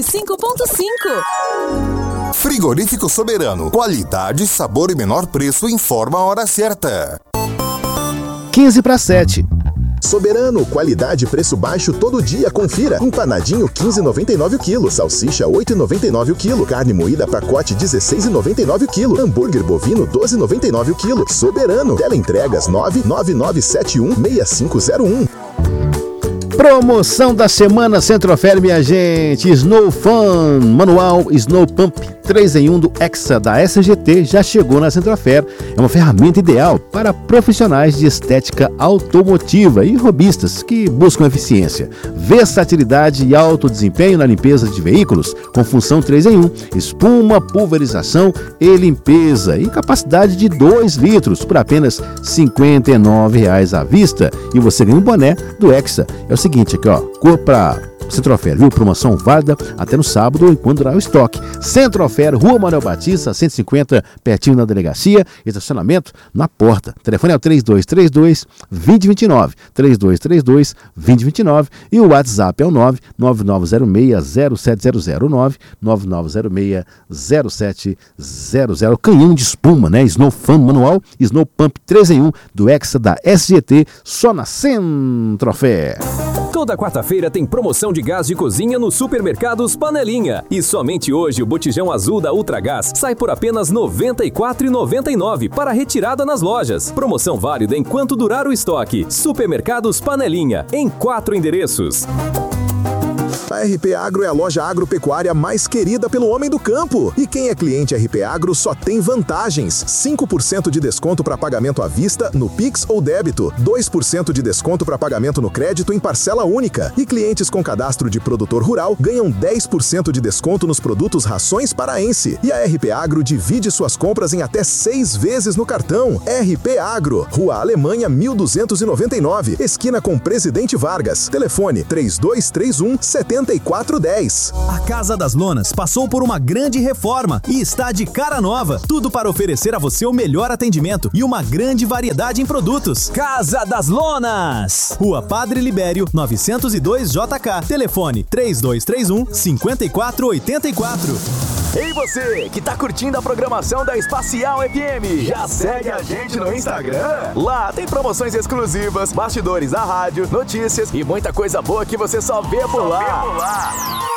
105.5. Frigorífico Soberano. Qualidade, sabor e menor preço. Informa a hora certa. 6:45. Soberano, qualidade, preço baixo todo dia, confira. Empanadinho 15,99 o quilo, salsicha 8,99 o quilo, carne moída pacote 16,99 o quilo, hambúrguer bovino 12,99 o quilo. Soberano, teleentregas 999716501. Promoção da semana Centrofer, minha gente. Snow Fun Manual Snow Pump 3 em 1 do Hexa da SGT já chegou na Centrofer. É uma ferramenta ideal para profissionais de estética automotiva e robistas que buscam eficiência, versatilidade e alto desempenho na limpeza de veículos, com função 3 em 1, espuma, pulverização e limpeza, e capacidade de 2 litros por apenas R$ 59,00 à vista. E você ganha um boné do Hexa. É o seguinte aqui, ó, cor pra Centrofer, viu? Promoção válida até no sábado, enquanto durar o estoque. Centrofer, Rua Manuel Batista, 150, pertinho da delegacia. Estacionamento na porta. Telefone é o 3232-2029. 3232-2029. E o WhatsApp é o 99906-0700. 99906-0700. Canhão de espuma, né? Snow Fun Manual, Snow Pump 3 em 1 do Hexa da SGT, só na Centrofer. Toda quarta-feira tem promoção de gás de cozinha nos supermercados Panelinha. E somente hoje o botijão azul da Ultragás sai por apenas R$ 94,99 para retirada nas lojas. Promoção válida enquanto durar o estoque. Supermercados Panelinha, em 4 endereços. A RP Agro é a loja agropecuária mais querida pelo homem do campo. E quem é cliente RP Agro só tem vantagens. 5% de desconto para pagamento à vista no Pix ou débito. 2% de desconto para pagamento no crédito em parcela única. E clientes com cadastro de produtor rural ganham 10% de desconto nos produtos rações paraense. E a RP Agro divide suas compras em até 6 vezes no cartão. RP Agro, Rua Alemanha 1299, esquina com Presidente Vargas. Telefone 3231-7410. A Casa das Lonas passou por uma grande reforma e está de cara nova. Tudo para oferecer a você o melhor atendimento e uma grande variedade em produtos. Casa das Lonas, Rua Padre Libério, 902 JK. Telefone 3231-5484. Ei você, que tá curtindo a programação da Espacial FM, já segue a gente no Instagram? Lá tem promoções exclusivas, bastidores da rádio, notícias e muita coisa boa que você só vê por lá.